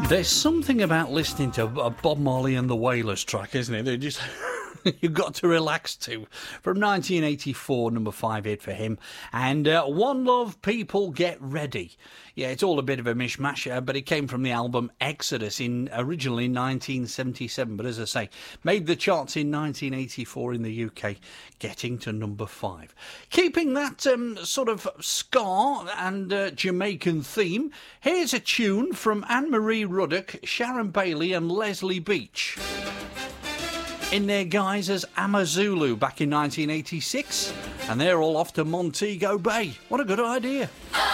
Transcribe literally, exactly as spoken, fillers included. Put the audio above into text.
There's something about listening to a Bob Marley and the Wailers track, isn't it? They just you've got to relax to. From nineteen eighty-four, number five hit for him. And uh, One Love, People Get Ready. Yeah, it's all a bit of a mishmash, uh, but it came from the album Exodus in originally nineteen seventy-seven. But as I say, made the charts in nineteen eighty-four in the U K, getting to number five. Keeping that um, sort of ska and uh, Jamaican theme, here's a tune from Anne-Marie Ruddock, Sharon Bailey and Leslie Beach. In their guise as Amazulu back in nineteen eighty-six, and they're all off to Montego Bay. What a good idea.